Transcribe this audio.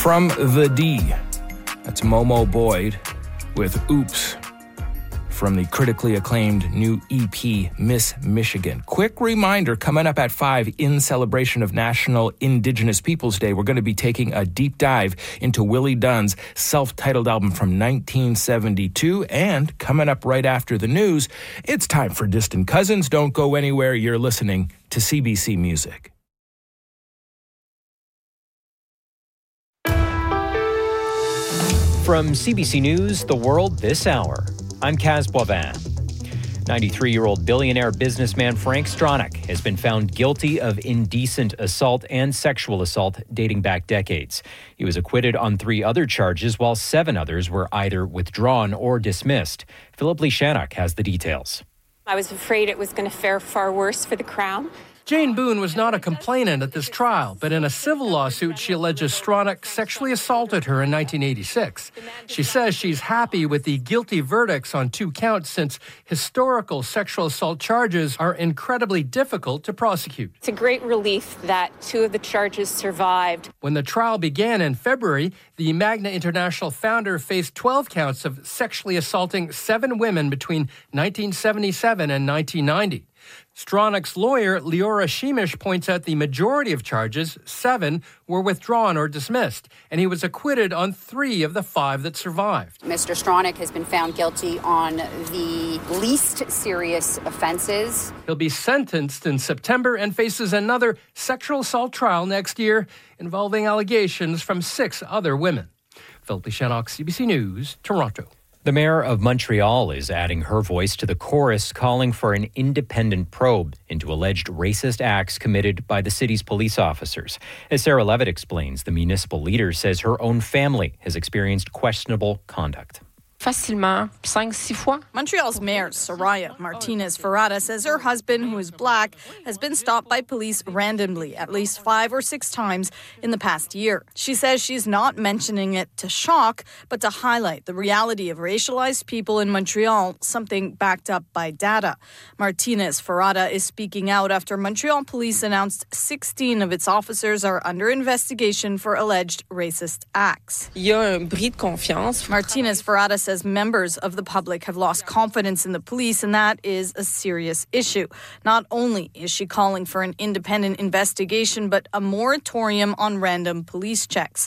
From the D, that's Momo Boyd with Oops from the critically acclaimed new EP, Miss Michigan. Quick reminder, coming up at 5 in celebration of National Indigenous Peoples Day, we're going to be taking a deep dive into Willie Dunn's self-titled album from 1972. And coming up right after the news, it's time for Distant Cousins. Don't go anywhere. You're listening to CBC Music. From CBC News, The World This Hour, I'm Kaz Boivin. 93-year-old billionaire businessman Frank Stronach has been found guilty of indecent assault and sexual assault dating back decades. He was acquitted on 3 other charges, while 7 others were either withdrawn or dismissed. Philip Lishanuk has the details. I was afraid it was going to fare far worse for the Crown. Jane Boone was not a complainant at this trial, but in a civil lawsuit, she alleges Stronach sexually assaulted her in 1986. She says she's happy with the guilty verdicts on 2 counts since historical sexual assault charges are incredibly difficult to prosecute. It's a great relief that 2 of the charges survived. When the trial began in February, the Magna International founder faced 12 counts of sexually assaulting 7 women between 1977 and 1990. Stronach's lawyer, Leora Sheemish, points out the majority of charges, 7, were withdrawn or dismissed, and he was acquitted on 3 of the 5 that survived. Mr. Stronach has been found guilty on the least serious offenses. He'll be sentenced in September and faces another sexual assault trial next year involving allegations from 6 other women. Philip Lishanuk, CBC News, Toronto. The mayor of Montreal is adding her voice to the chorus, calling for an independent probe into alleged racist acts committed by the city's police officers. As Sarah Levitt explains, the municipal leader says her own family has experienced questionable conduct. Facilement 5-6 fois. Montreal's mayor, Soraya Martinez-Ferrada, says her husband, who is black, has been stopped by police randomly at least 5 or 6 times in the past year. She says she's not mentioning it to shock, but to highlight the reality of racialized people in Montreal, something backed up by data. Martinez-Ferrada is speaking out after Montreal police announced 16 of its officers are under investigation for alleged racist acts. Il y a un bris de confiance. Martinez-Ferrada says members of the public have lost confidence in the police, and that is a serious issue. Not only is she calling for an independent investigation, but a moratorium on random police checks.